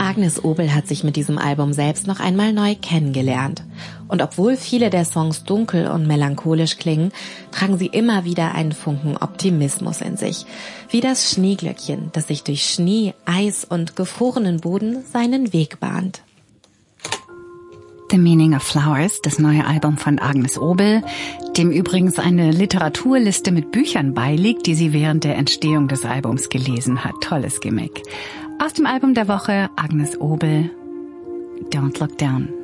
Agnes Obel hat sich mit diesem Album selbst noch einmal neu kennengelernt. Und obwohl viele der Songs dunkel und melancholisch klingen, tragen sie immer wieder einen Funken Optimismus in sich. Wie das Schneeglöckchen, das sich durch Schnee, Eis und gefrorenen Boden seinen Weg bahnt. The Meaning of Flowers, das neue Album von Agnes Obel, dem übrigens eine Literaturliste mit Büchern beiliegt, die sie während der Entstehung des Albums gelesen hat. Tolles Gimmick. Aus dem Album der Woche Agnes Obel, Don't Look Down.